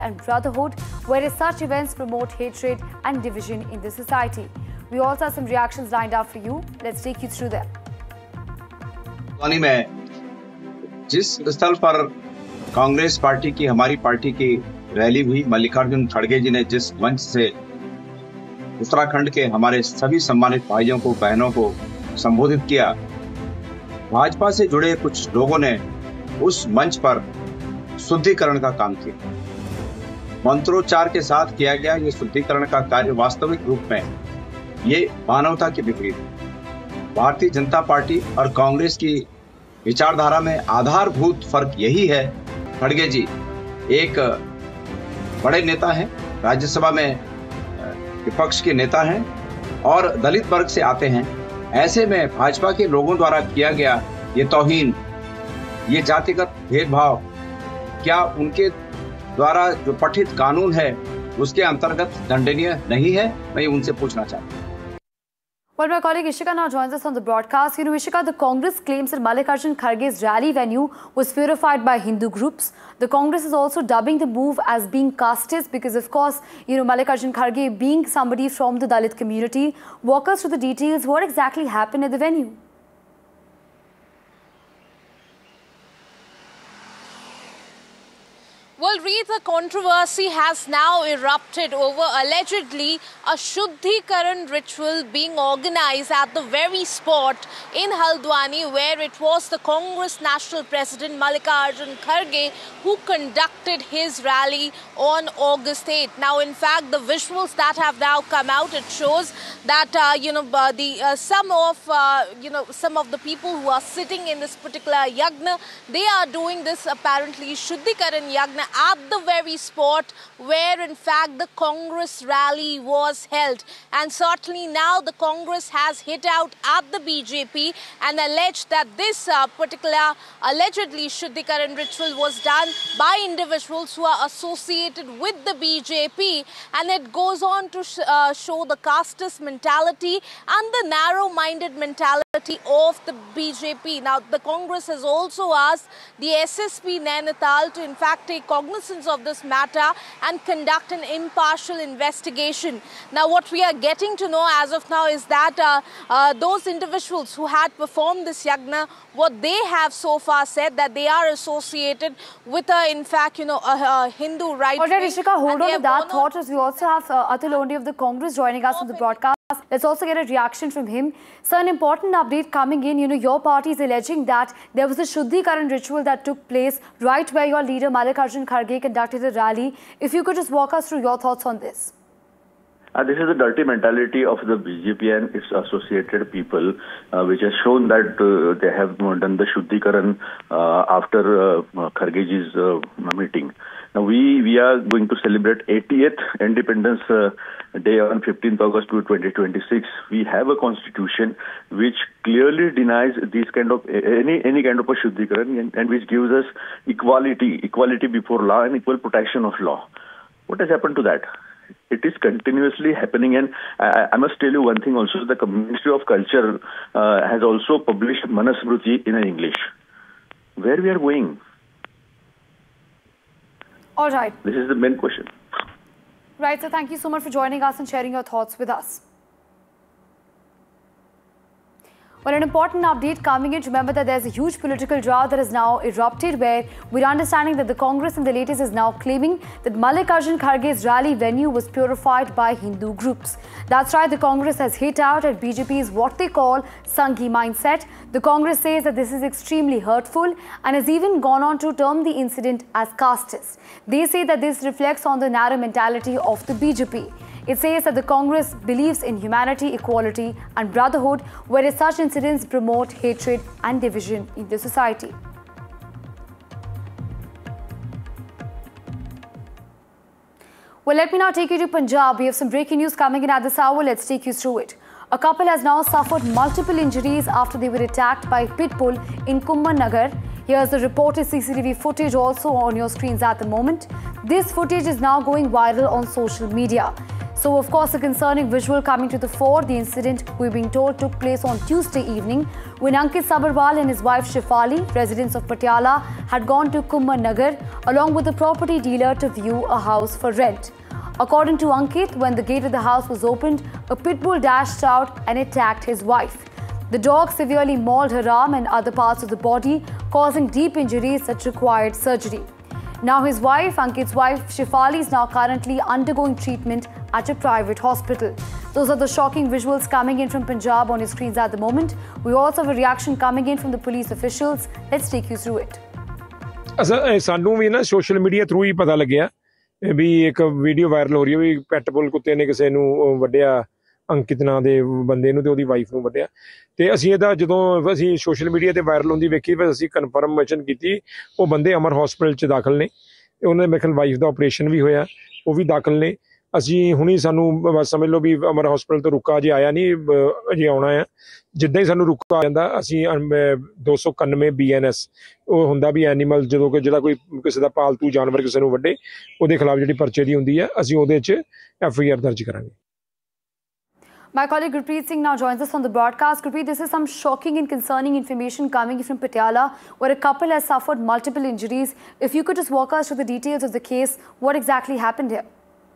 and brotherhood, whereas such events promote hatred and division in the society. We also have some reactions lined up for you. Let's take you through them. में जिस स्थल पर Congress party की हमारी party की rally हुई, मल्लिकार्जुन खड़गे जी ने जिस मंच से उत्तराखंड के हमारे सभी सम्मानित भाइयों को बहनों को संबोधित किया, भाजपा से जुड़े कुछ लोगों ने उस मंच पर शुद्धिकरण का काम किया। मंत्रोच्चार के साथ किया गया ये शुद्धिकरण का कार्य वास्तविक रूप में ये मानवता के विपरीत है। भारतीय जनता पार्टी और कांग्रेस की विचारधारा में आधारभूत फर्क यही है। खड़गे जी एक बड़े नेता हैं, राज्यसभा में विपक्ष के नेता हैं और दलित वर्ग से आते हैं। ऐसे में भाजपा के लोगों द्वारा किया गया ये तौहीन, ये जातिगत भेदभाव, क्या उनके द्वारा जो पठित कानून है उसके अंतर्गत दंडनीय नहीं है? मैं उनसे पूछना चाहता हूँ। Well, my colleague Ishika now joins us on the broadcast. Ishika, the Congress claims that Mallikarjun Kharge's rally venue was purified by Hindu groups. The Congress is also dubbing the move as being casteist because, of course, Mallikarjun Kharge being somebody from the Dalit community. Walk us through the details. What exactly happened at the venue? Well, Reed, the controversy has now erupted over allegedly a Shuddhikaran ritual being organized at the very spot in Haldwani where it was the Congress National President Mallikarjun Kharge who conducted his rally on August 8. Now, in fact, the visuals that have now come out, it shows that some of the people who are sitting in this particular yagna, they are doing this apparently Shuddhikaran yagna at the very spot where in fact the Congress rally was held. And certainly now the Congress has hit out at the BJP and alleged that this particular allegedly Shuddhikaran ritual was done by individuals who are associated with the BJP, and it goes on to show the casteist mentality and the narrow-minded mentality of the BJP. Now the Congress has also asked the SSP Nainital to in fact take cognizance of this matter and conduct an impartial investigation. Now what we are getting to know as of now is that those individuals who had performed this yagna, what they have so far said that they are associated with in fact a Hindu right. All right, Ishika, hold on to that thought as we also have Atul Ondi of the Congress joining us on the broadcast. Let's also get a reaction from him. So an important update coming in, your party is alleging that there was a Shuddhikaran ritual that took place right where your leader Mallikarjun Kharge conducted a rally. If you could just walk us through your thoughts on this. This is the dirty mentality of the BJP and its associated people, which has shown that they have done the Shuddhikaran after Khargeji's meeting. Now we are going to celebrate 80th Independence Day on 15th August 2026. We have a constitution which clearly denies this kind of any kind of a Shuddhikaran and which gives us equality before law and equal protection of law. What has happened to that? It is continuously happening, and I must tell you one thing also. The Ministry of Culture has also published Manasmriti in English. Where we are going? All right. This is the main question. Right, so thank you so much for joining us and sharing your thoughts with us. Well, an important update coming in. Remember that there's a huge political drought that has now erupted where we're understanding that the Congress in the latest is now claiming that Mallikarjun Kharge's rally venue was purified by Hindu groups. That's right, the Congress has hit out at BJP's what they call Sanghi mindset. The Congress says that this is extremely hurtful and has even gone on to term the incident as casteist. They say that this reflects on the narrow mentality of the BJP. It says that the Congress believes in humanity, equality and brotherhood, whereas such incidents promote hatred and division in the society. Well, let me now take you to Punjab. We have some breaking news coming in at this hour. Let's take you through it. A couple has now suffered multiple injuries after they were attacked by pitbull in Kumban Nagar. Here's the reported CCTV footage also on your screens at the moment. This footage is now going viral on social media. So, of course, a concerning visual coming to the fore. The incident, we're being told, took place on Tuesday evening when Ankit Sabharwal and his wife Shefali, residents of Patiala, had gone to Kumar Nagar along with a property dealer to view a house for rent. According to Ankit, when the gate of the house was opened, a pit bull dashed out and attacked his wife. The dog severely mauled her arm and other parts of the body, causing deep injuries that required surgery. Now his wife, Ankit's wife, Shefali, is now currently undergoing treatment at a private hospital. Those are the shocking visuals coming in from Punjab on your screens at the moment. We also have a reaction coming in from the police officials. Let's take you through it. सानू भी ना social media through ही पता लग्या भी एक video viral हो रही है भी पैट बुल कुत्ते ने किसी नूं वड्डिया अंकित नां दे बंदे नूं ते ओहदी वाइफ नूं वड्डिया ते असीं इहदा जदों असीं सोशल मीडिया ते वायरल होंदी वेखी फिर असीं कन्फर्मेशन कीती वो बंदे अमर हॉस्पिटल च दाखल ने उन्होंने मेरे ख्याल वाइफ का ऑपरेशन भी होया वो भी दाखल ने असीं हुणी सानू बस समझ लो भी अमर हॉस्पिटल तो रुका अजे आया नहीं अजे आउणा है जिद्दां ही सानू रुका आ जांदा असीं 291 BNS ਉਹ ਹੁੰਦਾ ਵੀ ਐਨੀਮਲ ਜਦੋਂ ਕਿ ਜਿਹੜਾ ਕੋਈ ਕਿਸੇ ਦਾ ਪਾਲਤੂ ਜਾਨਵਰ ਕਿਸੇ ਨੂੰ ਵੱਢੇ ਉਹਦੇ ਖਿਲਾਫ ਜਿਹੜੀ ਪਰਚੇ ਦੀ ਹੁੰਦੀ ਹੈ ਅਸੀਂ ਉਹਦੇ 'ਚ FIR ਦਰਜ ਕਰਾਂਗੇ. My colleague Gurpreet Singh now joins us on the broadcast. Gurpreet, this is some shocking and concerning information coming from Patiala, where a couple has suffered multiple injuries. If you could just walk us through the details of the case, what exactly happened here?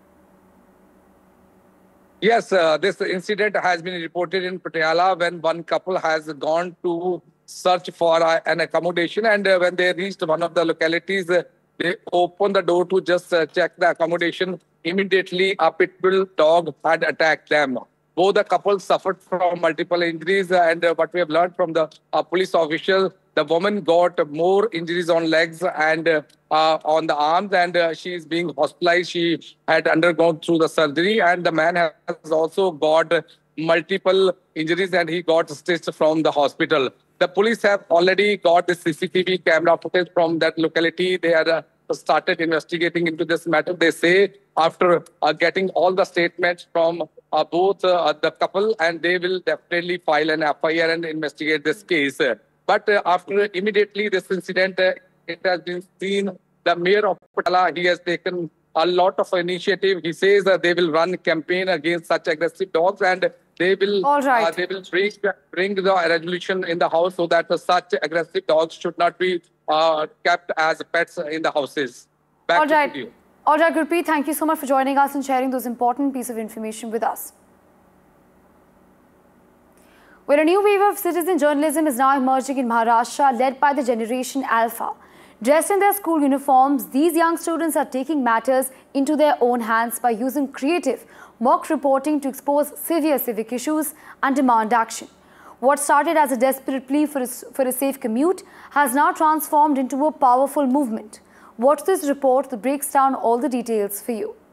Yes, this incident has been reported in Patiala when one couple has gone to search for an accommodation, and when they reached one of the localities, they opened the door to just check the accommodation. Immediately, a pit bull dog had attacked them. Both the couples suffered from multiple injuries, and what we have learned from the police official, the woman got more injuries on legs and on the arms, and she is being hospitalized. She had undergone through the surgery, and the man has also got multiple injuries, and he got stitched from the hospital. The police have already got the CCTV camera footage from that locality. They are started investigating into this matter. They say after getting all the statements from both the couple, and they will definitely file an FIR and investigate this case. But after immediately this incident, it has been seen the mayor of Patiala, he has taken a lot of initiative. He says that they will run a campaign against such aggressive dogs, and they will bring the resolution in the house so that such aggressive dogs should not be kept as pets in the houses. Back to you. All right, Gurpreet, thank you so much for joining us and sharing those important pieces of information with us. Where a new wave of citizen journalism is now emerging in Maharashtra, led by the Generation Alpha. Dressed in their school uniforms, these young students are taking matters into their own hands by using creative mock reporting to expose severe civic issues and demand action. What started as a desperate plea for a safe commute has now transformed into a powerful movement. Watch this report that breaks down all the details for you.